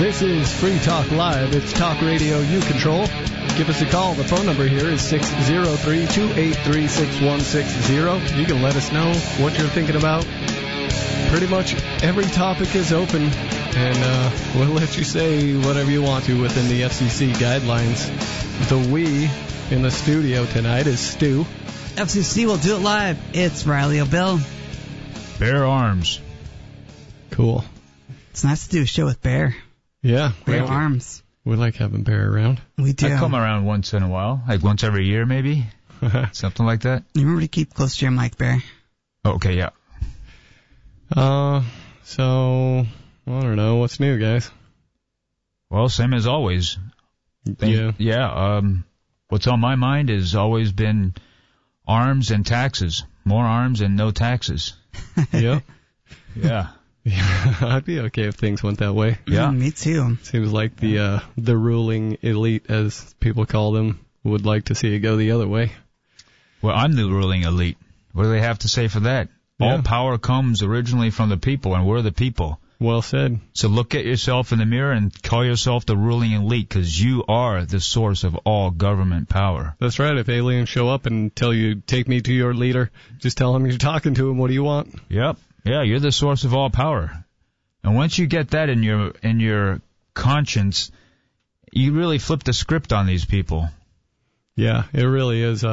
This is Free Talk Live. It's talk radio you control. Give us a call. The phone number here is 603-283-6160. You can let us know what you're thinking about. Pretty much every topic is open, and we'll let you say whatever you want to within the FCC guidelines. The we in the studio tonight is Stu. FCC will do it live. It's Riley O'Bill. Bear Arms. Cool. It's nice to do a show with Bear. Yeah. Bear Arms. We like having Bear around. We do. I come around once in a while, like once every year maybe, something like that. You remember to keep close to your mic, Bear. Oh, okay, yeah. So, I don't know. What's new, guys? Well, same as always. What's on my mind has always been arms and taxes. More arms and no taxes. Yeah. Yeah. Yeah, I'd be okay if things went that way. Yeah. Me too. Seems like the ruling elite, as people call them, would like to see it go the other way. Well, I'm the ruling elite. What do they have to say for that? Yeah. All power comes originally from the people, and we're the people. Well said. So look at yourself in the mirror and call yourself the ruling elite, because you are the source of all government power. That's right. If aliens show up and tell you, take me to your leader, just tell them you're talking to him. What do you want? Yep. Yeah, you're the source of all power. And once you get that in your conscience, you really flip the script on these people. Yeah, it really is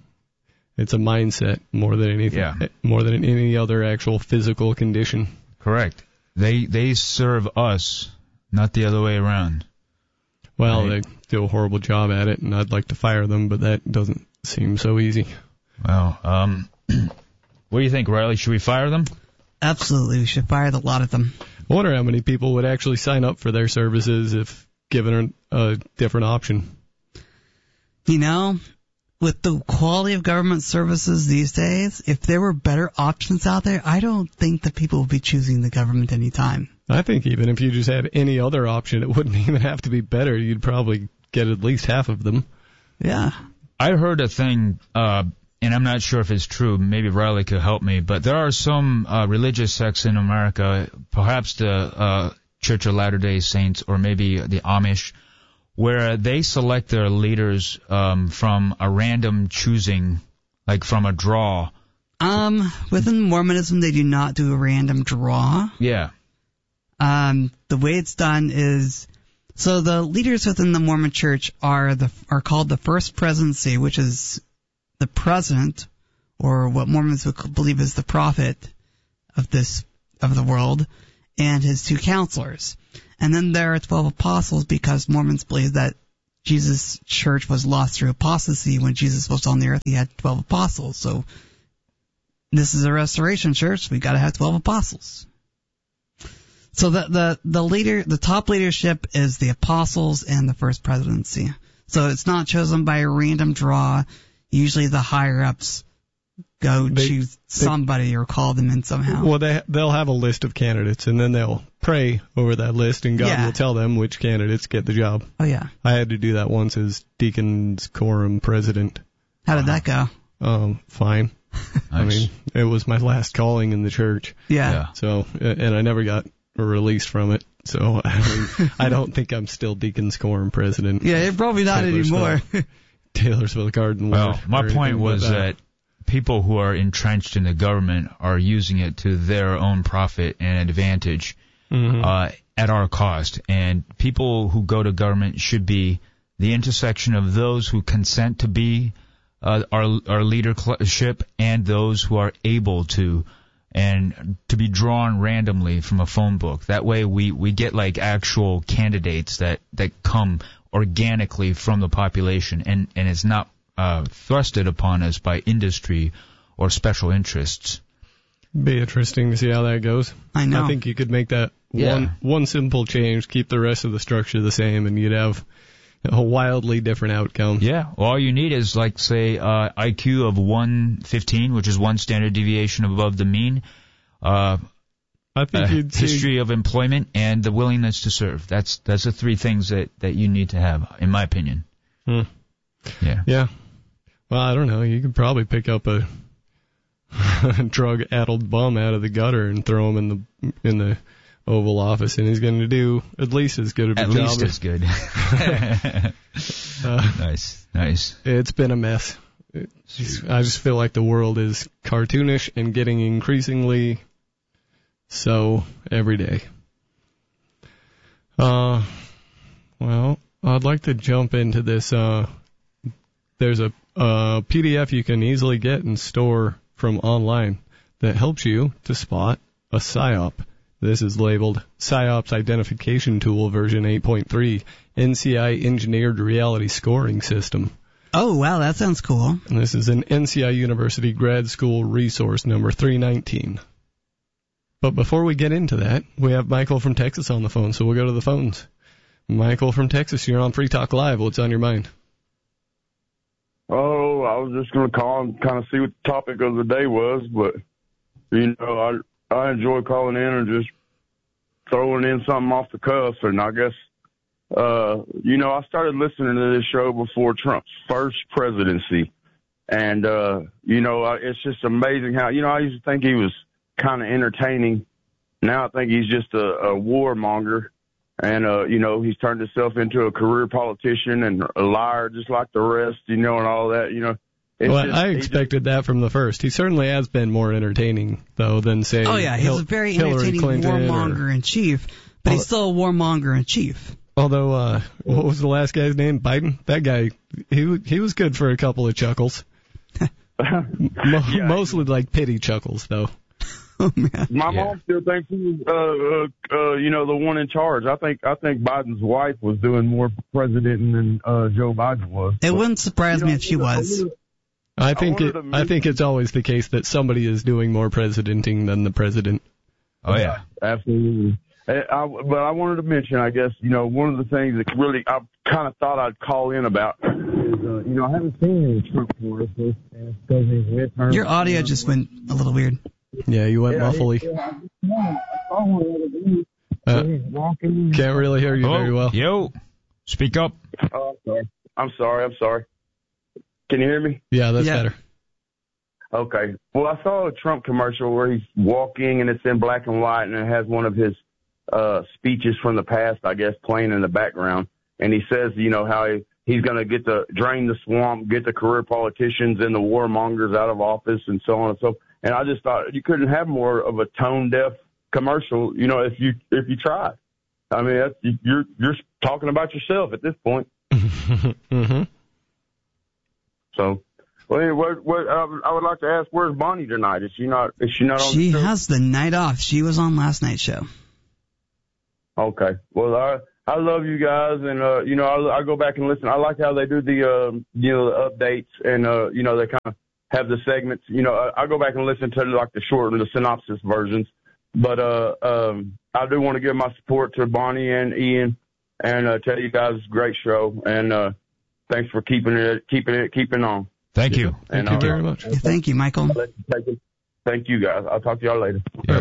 it's a mindset more than anything. Yeah. More than any other actual physical condition. Correct. They serve us, not the other way around. Well, right. They do a horrible job at it, and I'd like to fire them, but that doesn't seem so easy. Well, what do you think, Riley? Should we fire them? Absolutely. We should fire a lot of them. I wonder how many people would actually sign up for their services if given a different option. You know, with the quality of government services these days, if there were better options out there, I don't think that people would be choosing the government anytime. I think even if you just had any other option, it wouldn't even have to be better. You'd probably get at least half of them. Yeah. I heard a thing, and I'm not sure if it's true. Maybe Riley could help me. But there are some religious sects in America, perhaps the Church of Latter-day Saints or maybe the Amish, where they select their leaders from a random choosing, like from a draw. Within Mormonism, they do not do a random draw. Yeah. The way it's done is, so the leaders within the Mormon Church are called the First Presidency, which is the president, or what Mormons would believe is the prophet of the world, and his two counselors. And then there are 12 apostles, because Mormons believe that Jesus' church was lost through apostasy. When Jesus was on the earth, he had 12 apostles. So this is a restoration church. We got to have 12 apostles. So the top leadership is the apostles and the First Presidency. So it's not chosen by a random draw. Usually the higher-ups choose somebody or call them in somehow. Well, they'll have a list of candidates, and then they'll pray over that list, and God will tell them which candidates get the job. Oh, yeah. I had to do that once as Deacon's Quorum president. How did that go? Fine. Nice. I mean, it was my last calling in the church. Yeah. So, and I never got released from it. So, I mean, I don't think I'm still Deacon's Quorum president. Yeah, you're probably not anymore. Taylorsville Garden. Well, my point was that people who are entrenched in the government are using it to their own profit and advantage at our cost. And people who go to government should be the intersection of those who consent to be our leadership and those who are able to, and to be drawn randomly from a phone book. That way we get like actual candidates that come organically from the population, and it's not thrusted upon us by industry or special interests. Be interesting to see how that goes. I know. I think you could make that one simple change, keep the rest of the structure the same, and you'd have a wildly different outcome. Yeah, all you need is, like, say, IQ of 115, which is one standard deviation above the mean, I think you'd history of employment, and the willingness to serve. That's the three things that you need to have, in my opinion. Yeah. Well, I don't know. You could probably pick up a drug-addled bum out of the gutter and throw him in the Oval Office, and he's going to do at least as good of a job. At least as good. Nice. It's been a mess. I just feel like the world is cartoonish and getting increasingly so every day. Well, I'd like to jump into this. There's a PDF you can easily get and store from online that helps you to spot a PSYOP. This is labeled PSYOPs Identification Tool version 8.3, NCI Engineered Reality Scoring System. Oh, wow, that sounds cool. And this is an NCI University Grad School Resource number 319. But before we get into that, we have Michael from Texas on the phone, so we'll go to the phones. Michael from Texas, you're on Free Talk Live. What's on your mind? Oh, I was just going to call and kind of see what the topic of the day was, but, I enjoy calling in and just throwing in something off the cuff, and I guess, I started listening to this show before Trump's first presidency, and, it's just amazing how, I used to think he was kind of entertaining. Now I think he's just a warmonger. And, he's turned himself into a career politician and a liar just like the rest, and all that, I expected that from the first. He certainly has been more entertaining, though, than, say, oh, yeah, he's a very entertaining warmonger-in-chief, but he's still a warmonger-in-chief. Although, what was the last guy's name? Biden? That guy, he was good for a couple of chuckles. Mostly like pity chuckles, though. Oh, man. My mom still thinks he's, the one in charge. I think Biden's wife was doing more for president than Joe Biden was. It wouldn't surprise me if she was. I think it's always the case that somebody is doing more presidenting than the president. Oh yeah, absolutely. But I wanted to mention, I guess, one of the things that really I kind of thought I'd call in about is, I haven't seen any Trump commercials because these midterms. Your audio just went a little weird. Yeah, you went muffly. Can't really hear you very well. Yo, speak up. Oh, I'm sorry. Can you hear me? Yeah, that's better. Okay. Well, I saw a Trump commercial where he's walking and it's in black and white and it has one of his speeches from the past, I guess, playing in the background. And he says, how he's going to drain the swamp, get the career politicians and the warmongers out of office and so on and so forth. And I just thought you couldn't have more of a tone-deaf commercial, if you tried. I mean, you're talking about yourself at this point. Mm-hmm. So, I would like to ask, where's Bonnie tonight? Is she not on the show? She has the night off. She was on last night's show. Okay. Well, I love you guys, and I go back and listen. I like how they do the the updates, and they kind of have the segments. I go back and listen to like the short and the synopsis versions. But I do want to give my support to Bonnie and Ian, and tell you guys it's a great show, and thanks for keeping on. Thank you. Thank you very much. Thank you, Michael. Thank you, guys. I'll talk to y'all later. Yep.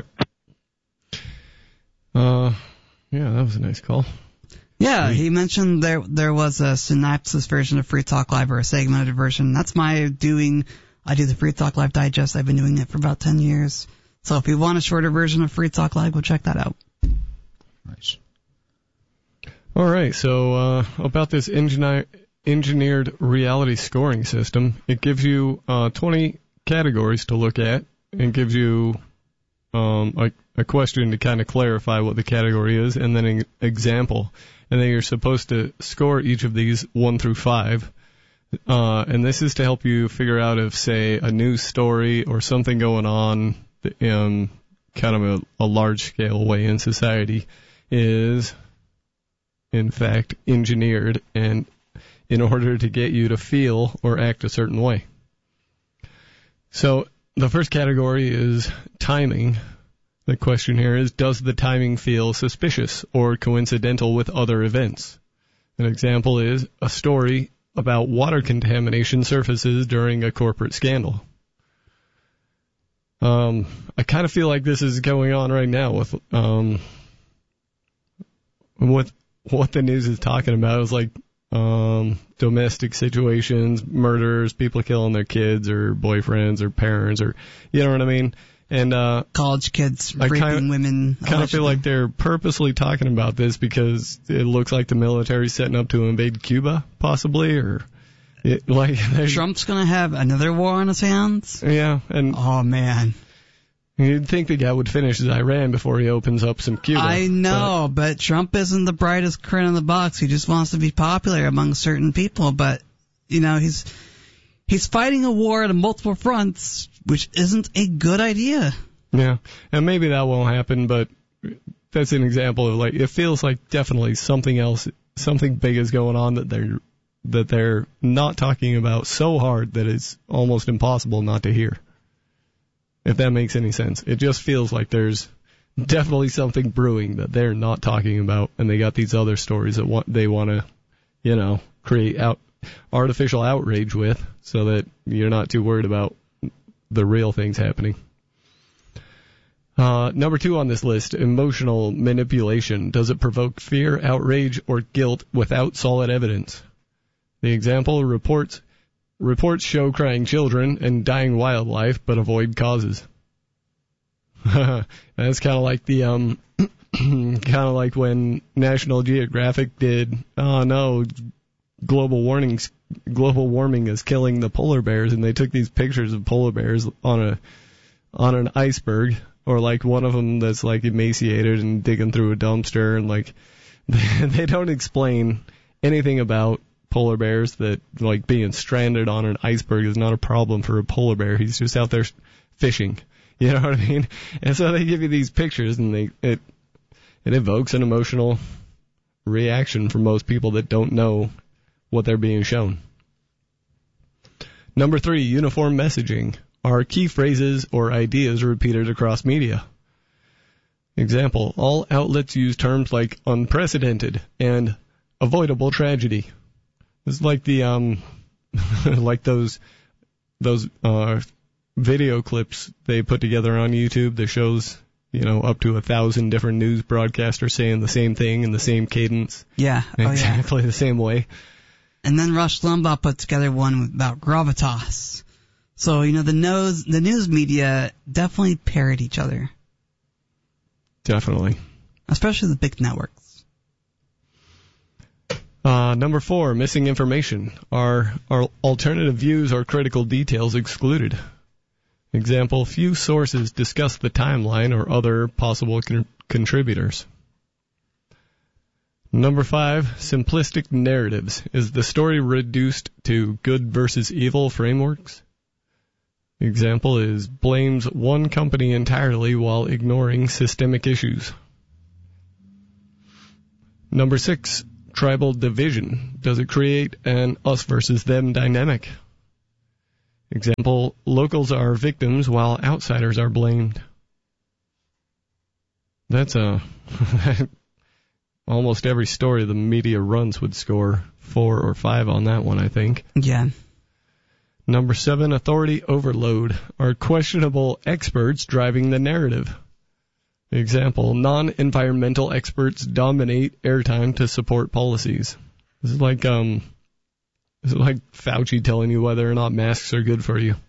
Yeah, that was a nice call. Yeah, he mentioned there was a synopsis version of Free Talk Live, or a segmented version. That's my doing. I do the Free Talk Live Digest. I've been doing it for about 10 years. So if you want a shorter version of Free Talk Live, go check that out. Nice. All right, so about this engineered reality scoring system, it gives you 20 categories to look at, and gives you a question to kind of clarify what the category is, and then an example. And then you're supposed to score each of these 1 through 5. And this is to help you figure out if, say, a news story or something going on in kind of a large-scale way in society is, in fact, engineered, and in order to get you to feel or act a certain way. So the first category is timing. The question here is, does the timing feel suspicious or coincidental with other events? An example is a story about water contamination surfaces during a corporate scandal. I kind of feel like this is going on right now with what the news is talking about is like domestic situations, murders, people killing their kids or boyfriends or parents, or you know what I mean? And college kids raping women. Kind of feel like they're purposely talking about this because it looks like the military's setting up to invade Cuba, possibly, or Trump's gonna have another war on his hands. Yeah, and oh man, you'd think the guy would finish his Iran before he opens up some Cuba. I know, but Trump isn't the brightest crayon in the box. He just wants to be popular among certain people, but he's fighting a war on multiple fronts, which isn't a good idea. Yeah, and maybe that won't happen, but that's an example of it feels like definitely something else, something big is going on that they're not talking about so hard that it's almost impossible not to hear. If that makes any sense. It just feels like there's definitely something brewing that they're not talking about, and they got these other stories that they want to, create artificial outrage with, so that you're not too worried about the real things happening. Number 2 on this list, emotional manipulation. Does it provoke fear, outrage, or guilt without solid evidence? The example, reports show crying children and dying wildlife, but avoid causes. That's kind of like the kind of like when National Geographic did, oh no, global warming is killing the polar bears, and they took these pictures of polar bears on an iceberg, or like one of them that's like emaciated and digging through a dumpster, and like they don't explain anything about polar bears, that like being stranded on an iceberg is not a problem for a polar bear. He's just out there fishing. You know what I mean? And so they give you these pictures, and it evokes an emotional reaction from most people that don't know what they're being shown. Number 3, uniform messaging. Are key phrases or ideas repeated across media? Example, all outlets use terms like unprecedented and avoidable tragedy. It's like the like those video clips they put together on YouTube that shows up to 1,000 different news broadcasters saying the same thing in the same cadence. Yeah, exactly the same way. And then Rush Limbaugh put together one about gravitas. So the news media definitely parrot each other. Definitely, especially the big networks. Number 4, missing information. Are alternative views or critical details excluded? Example, few sources discuss the timeline or other possible contributors. Number 5, simplistic narratives. Is the story reduced to good versus evil frameworks? Example is blames one company entirely while ignoring systemic issues. Number 6, tribal division. Does it create an us versus them dynamic? Example, locals are victims while outsiders are blamed. That's almost every story the media runs would score 4 or 5 on that one, I think. Yeah. Number 7, authority overload. Are questionable experts driving the narrative? Example, non-environmental experts dominate airtime to support policies. This is like Fauci telling you whether or not masks are good for you.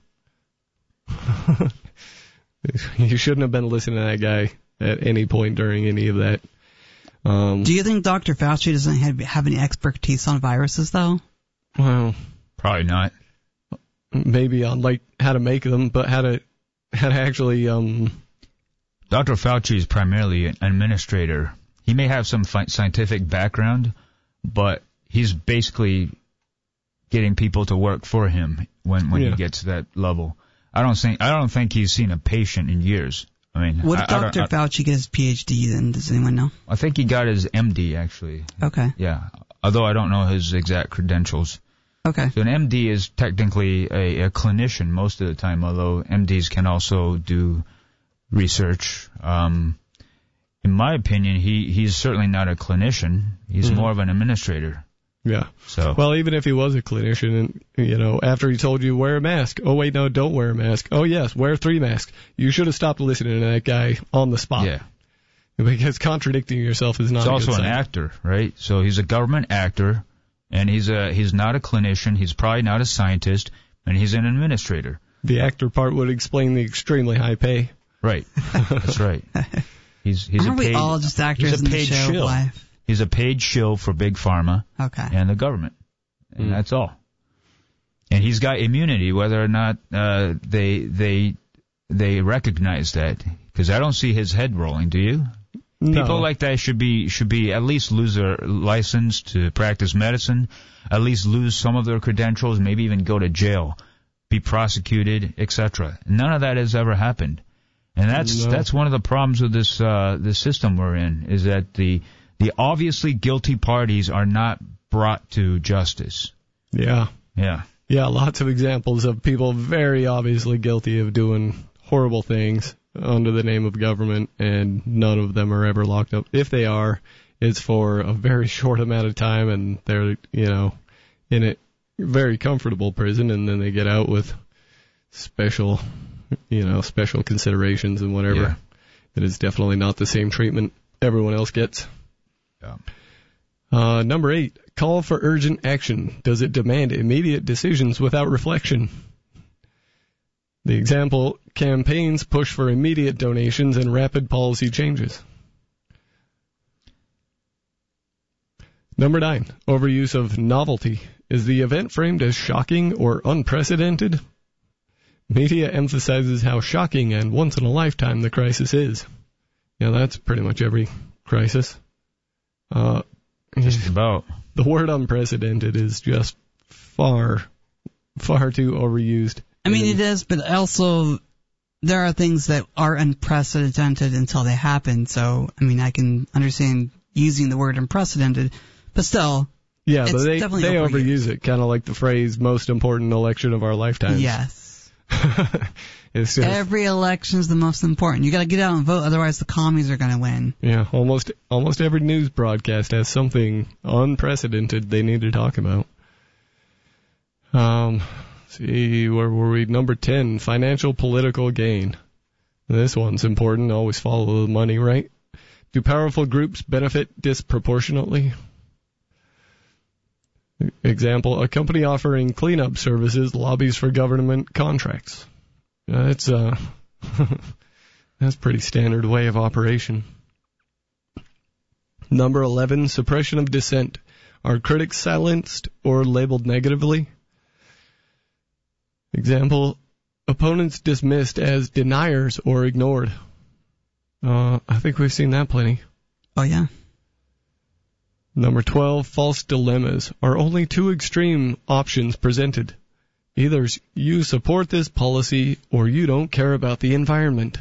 You shouldn't have been listening to that guy at any point during any of that. Do you think Dr. Fauci doesn't have any expertise on viruses, though? Well, probably not. Maybe on how to make them, but how to actually. Dr. Fauci is primarily an administrator. He may have some scientific background, but he's basically getting people to work for him when he gets to that level. I don't think he's seen a patient in years. I mean, what did Dr. Fauci get his PhD then? Does anyone know? I think he got his MD actually. Okay. Yeah, although I don't know his exact credentials. Okay. So an MD is technically a clinician most of the time, although MDs can also do research. In my opinion, he's certainly not a clinician. He's more of an administrator. Yeah. So. Well, even if he was a clinician, and after he told you wear a mask, oh wait, no, don't wear a mask. Oh yes, wear 3 masks. You should have stopped listening to that guy on the spot. Yeah. Because contradicting yourself is not. He's a also good an sign. actor, right? So he's a government actor, and he's not a clinician. He's probably not a scientist, and he's an administrator. The actor part would explain the extremely high pay. Right. That's right. He's a paid, we all just actors in the show of life? He's a paid shill for Big Pharma and the government. And that's all. And he's got immunity whether or not they recognize that. Because I don't see his head rolling, do you? No. People like that should be at least lose their license to practice medicine, at least lose some of their credentials, maybe even go to jail, be prosecuted, etc. None of that has ever happened. And that's one of the problems with this system we're in, is that the obviously guilty parties are not brought to justice. Yeah. Yeah. Yeah, lots of examples of people very obviously guilty of doing horrible things under the name of government, and none of them are ever locked up. If they are, it's for a very short amount of time, and they're, in a very comfortable prison, and then they get out with special considerations and whatever. Yeah. It is definitely not the same treatment everyone else gets. Yeah. Number 8, call for urgent action. Does it demand immediate decisions without reflection? The example, campaigns push for immediate donations and rapid policy changes. Number 9, overuse of novelty. Is the event framed as shocking or unprecedented? Media emphasizes how shocking and once-in-a-lifetime the crisis is. Yeah, that's pretty much every crisis. Just about. The word unprecedented is just far too overused. I mean, it is, but also there are things that are unprecedented until they happen. So, I mean, I can understand using the word unprecedented, but still, yeah, but they overuse it, kind of like the phrase "most important election of our lifetimes." Yes. It's just, every election is the most important. You got to get out and vote, otherwise the commies are going to win. Yeah, almost every news broadcast has something unprecedented they need to talk about. See, where were we? Number 10, financial political gain. This one's important. Always follow the money, right? Do powerful groups benefit disproportionately? Example, a company offering cleanup services lobbies for government contracts. That's pretty standard way of operation. Number 11, suppression of dissent. Are critics silenced or labeled negatively? Example, opponents dismissed as deniers or ignored. I think we've seen that plenty. Oh, yeah. Number 12, false dilemmas. Are only two extreme options presented. Either you support this policy or you don't care about the environment.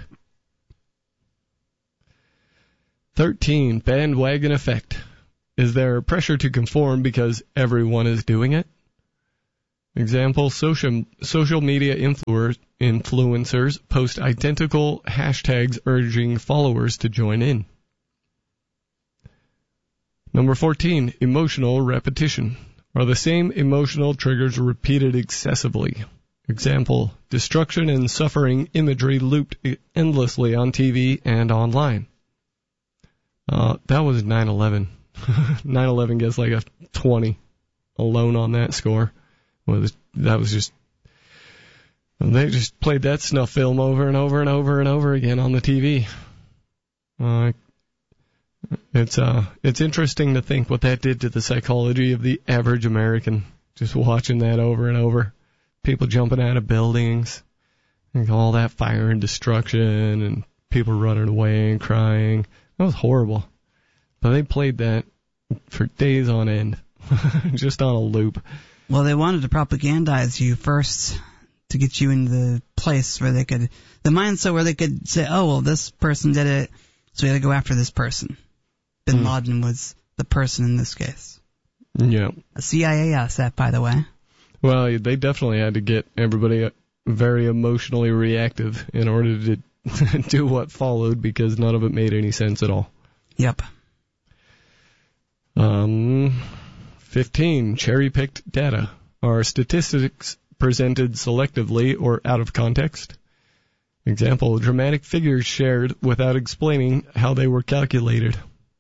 13, bandwagon effect. Is there pressure to conform because everyone is doing it? Example, social media influencers post identical hashtags urging followers to join in. Number 14, emotional repetition. Are the same emotional triggers repeated excessively? Example, destruction and suffering imagery looped endlessly on TV and online. That was 9/11. 9/11 gets like a 20 alone on that score. Well, they just played that snuff film over and over and over and over again on the TV. It's interesting to think what that did to the psychology of the average American, just watching that over and over. People jumping out of buildings, and all that fire and destruction, and people running away and crying. That was horrible. But they played that for days on end, just on a loop. Well, they wanted to propagandize you first to get you in the place where they could, the mindset where they could say, oh, well, this person did it, so we gotta go after this person. Bin Laden was the person in this case. Yeah. A CIA asset, by the way. Well, they definitely had to get everybody very emotionally reactive in order to do what followed, because none of it made any sense at all. Yep. 15, cherry-picked data. Are statistics presented selectively or out of context? Example, dramatic figures shared without explaining how they were calculated.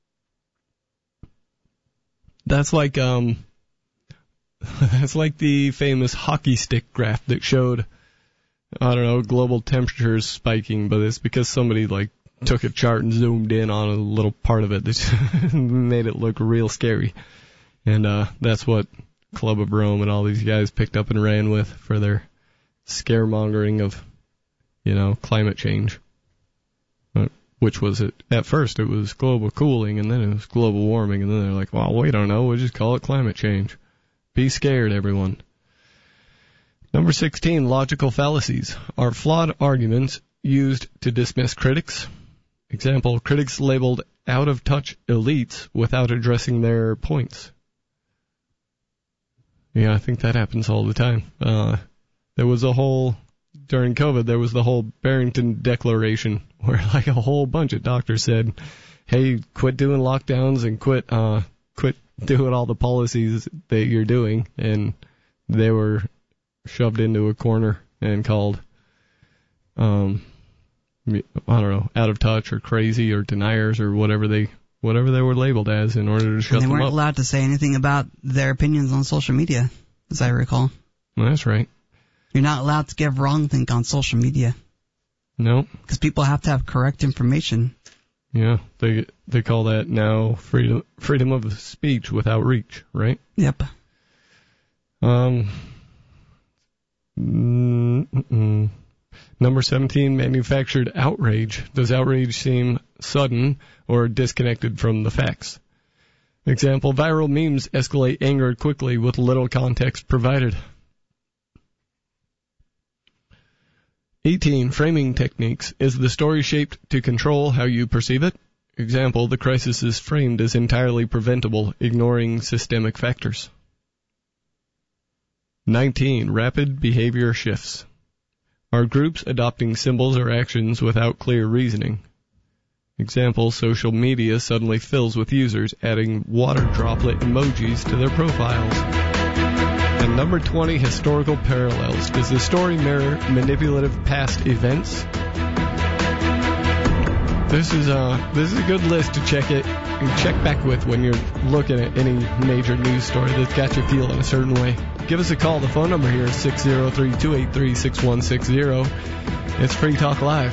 That's like the famous hockey stick graph that showed I don't know, global temperatures spiking, but it's because somebody, like, took a chart and zoomed in on a little part of it that made it look real scary. And that's what Club of Rome and all these guys picked up and ran with for their scaremongering of, climate change. Which was it? At first it was global cooling, and then it was global warming, and then they're like, well, we don't know, we'll just call it climate change. Be scared, everyone. Number 16, logical fallacies are flawed arguments used to dismiss critics. Example, critics labeled out-of-touch elites without addressing their points. Yeah, I think that happens all the time. During COVID, there was the whole Barrington Declaration, where like a whole bunch of doctors said, hey, quit doing lockdowns and quit doing all the policies that you're doing, and they were shoved into a corner and called, I don't know, out of touch or crazy or deniers or whatever they were labeled as in order to shut them up. They weren't allowed to say anything about their opinions on social media, as I recall. Well, that's right. You're not allowed to give wrong think on social media. No. Because people have to have correct information. Yeah, they call that now freedom of speech without reach, right? Yep. Number 17, manufactured outrage. Does outrage seem sudden or disconnected from the facts? Example, viral memes escalate anger quickly with little context provided. 18, framing techniques. Is the story shaped to control how you perceive it? Example, the crisis is framed as entirely preventable, ignoring systemic factors. 19, rapid behavior shifts. Are groups adopting symbols or actions without clear reasoning? Example, social media suddenly fills with users adding water droplet emojis to their profiles. And number 20, historical parallels. Does the story mirror manipulative past events? This is a good list to check back with when you're looking at any major news story that's got you feeling a certain way. Give us a call. The phone number here is 603-283-6160. It's Free Talk Live.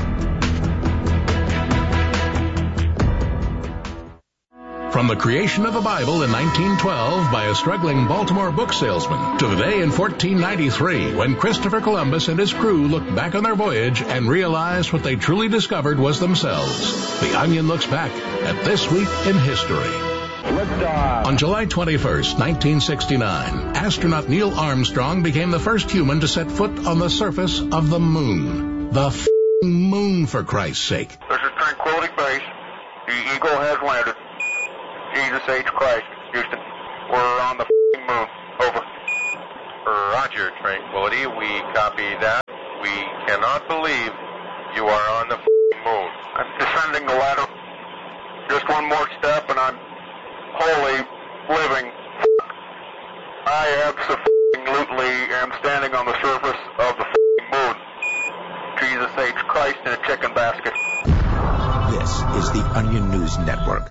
From the creation of the Bible in 1912 by a struggling Baltimore book salesman to the day in 1493 when Christopher Columbus and his crew looked back on their voyage and realized what they truly discovered was themselves. The Onion looks back at This Week in History. On July 21st, 1969, astronaut Neil Armstrong became the first human to set foot on the surface of the moon. The moon, for Christ's sake. This is Tranquility Base. The Eagle has landed. Jesus H. Christ, Houston. We're on the moon. Over. Roger, Tranquility. We copy that. We cannot believe you are on the moon. I'm descending the ladder. Just one more step and I'm wholly living. I absolutely am standing on the surface of the moon. Jesus H. Christ in a chicken basket. This is the Onion News Network.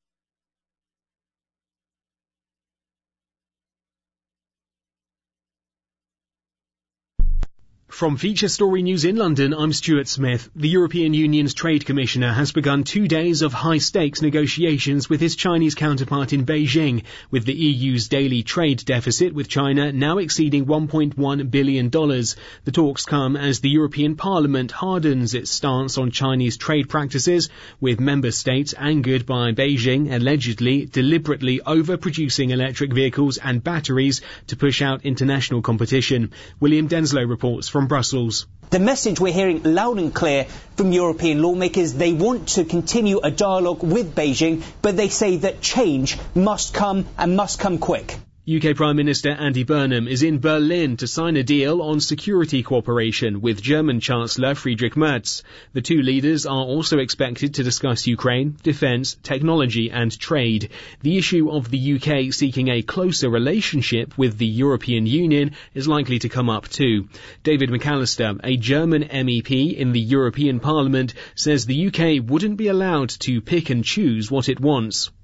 From Feature Story News in London, I'm Stuart Smith. The European Union's Trade Commissioner has begun 2 days of high-stakes negotiations with his Chinese counterpart in Beijing, with the EU's daily trade deficit with China now exceeding $1.1 billion. The talks come as the European Parliament hardens its stance on Chinese trade practices, with member states angered by Beijing allegedly deliberately overproducing electric vehicles and batteries to push out international competition. William Denslow reports from Brussels. The message we're hearing loud and clear from European lawmakers, they want to continue a dialogue with Beijing, but they say that change must come and must come quick. UK Prime Minister Andy Burnham is in Berlin to sign a deal on security cooperation with German Chancellor Friedrich Merz. The two leaders are also expected to discuss Ukraine, defence, technology and trade. The issue of the UK seeking a closer relationship with the European Union is likely to come up too. David McAllister, a German MEP in the European Parliament, says the UK wouldn't be allowed to pick and choose what it wants.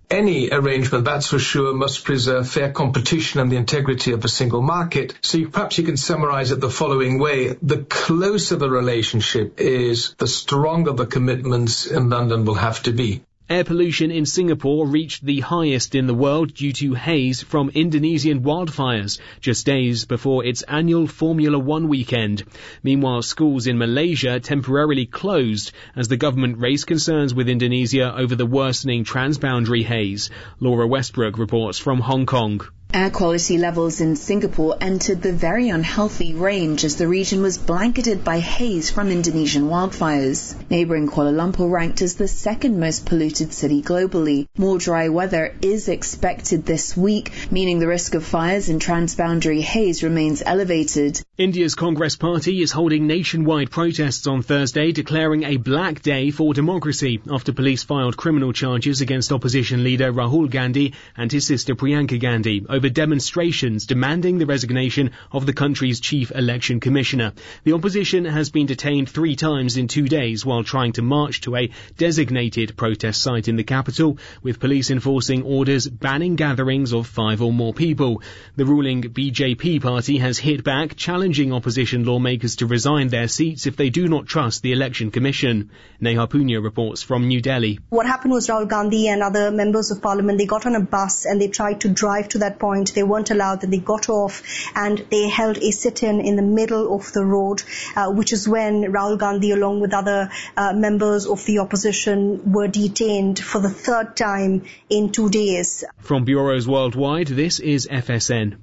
Any arrangement, that's for sure, must preserve fair competition and the integrity of a single market. So perhaps you can summarize it the following way. The closer the relationship is, the stronger the commitments in London will have to be. Air pollution in Singapore reached the highest in the world due to haze from Indonesian wildfires, just days before its annual Formula One weekend. Meanwhile, schools in Malaysia temporarily closed as the government raised concerns with Indonesia over the worsening transboundary haze. Laura Westbrook reports from Hong Kong. Air quality levels in Singapore entered the very unhealthy range as the region was blanketed by haze from Indonesian wildfires. Neighbouring Kuala Lumpur ranked as the second most polluted city globally. More dry weather is expected this week, meaning the risk of fires in transboundary haze remains elevated. India's Congress Party is holding nationwide protests on Thursday, declaring a black day for democracy after police filed criminal charges against opposition leader Rahul Gandhi and his sister Priyanka Gandhi over demonstrations demanding the resignation of the country's chief election commissioner. The opposition has been detained 3 times in 2 days while trying to march to a designated protest site in the capital, with police enforcing orders banning gatherings of 5 or more people. The ruling BJP party has hit back, challenging opposition lawmakers to resign their seats if they do not trust the election commission. Neha Punya reports from New Delhi. What happened was Rahul Gandhi and other members of parliament, they got on a bus and they tried to drive to that point. They weren't allowed, then they got off and they held a sit-in in the middle of the road, which is when Rahul Gandhi along with other members of the opposition were detained for the 3rd time in 2 days. From bureaus worldwide, this is FSN.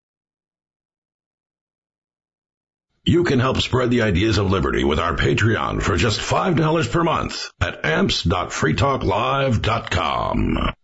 You can help spread the ideas of liberty with our Patreon for just $5 per month at amps.freetalklive.com.